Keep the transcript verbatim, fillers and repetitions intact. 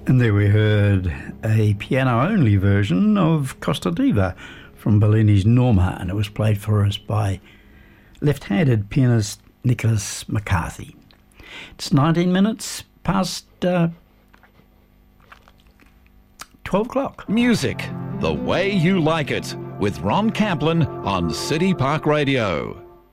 And there we heard a piano-only version of Costa Diva from Bellini's Norma, and it was played for us by left-handed pianist Nicholas McCarthy. It's nineteen minutes past uh, twelve o'clock. Music, the way you like it, with Ron Camplin on City Park Radio.